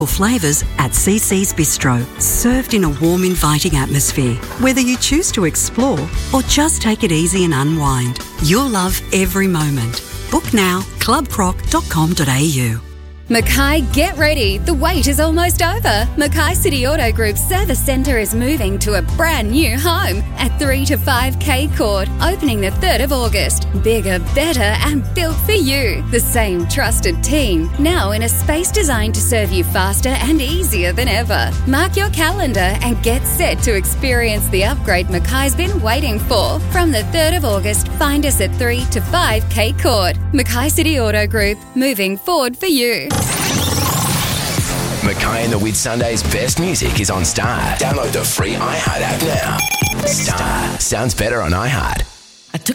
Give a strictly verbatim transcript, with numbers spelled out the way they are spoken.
flavours at C C's Bistro, served in a warm, inviting atmosphere. Whether you choose to explore or just take it easy and unwind, you'll love every moment. Book now, club croc dot com dot a u. Mackay, get ready. The wait is almost over. Mackay City Auto Group's service centre is moving to a brand new home at three to five K Court, opening the third of August. Bigger, better and built for you. The same trusted team, now in a space designed to serve you faster and easier than ever. Mark your calendar and get set to experience the upgrade Mackay's been waiting for. From the third of August, find us at three to five K Court. Mackay City Auto Group, moving forward for you. Mackay and the Whitsundays' best music is on Star. Download the free iHeart app now. Star sounds better on iHeart.